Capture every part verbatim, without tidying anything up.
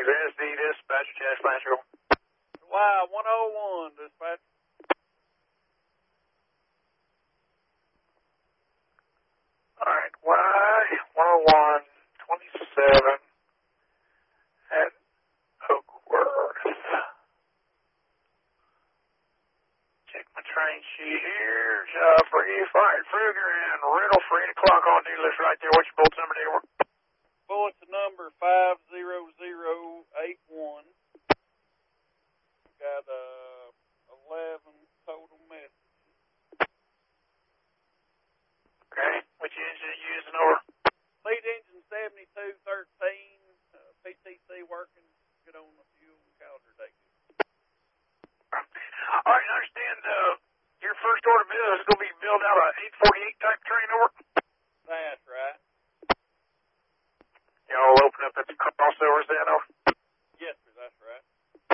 Springs, S D dispatch, Chad Flash. Y one oh one, dispatch. All right, Y one oh one, twenty-seven at Oakworth. Check my train sheet here. Job for you, fired Fruger and Riddle for eight o'clock on due list right there. What's your bulletin number there? Bulletin number five zero zero eight one. Got uh, eleven total messages. Okay, which engine are you using over? Lead engine seventy-two thirteen, uh, P T C working, get on the fuel and calendar date. All right, I understand uh, your first order of business is going to be built out of eight forty-eight type train over? That's right. Y'all open up at the crossovers then over? Yes, sir, that's right.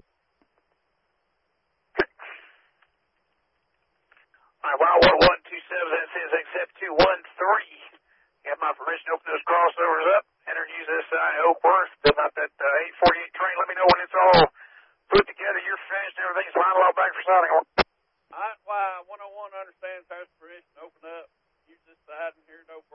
All right, wow, one one two seven, that says accept two one three. You have my permission to open those crossovers up. Enter and use S I Oakworth. Fill out that uh, eight forty-eight train. Let me know when it's all put together. You're finished. Everything's lined all back for signing. All right, Y one oh one understands has permission to open up. Use this side in here to open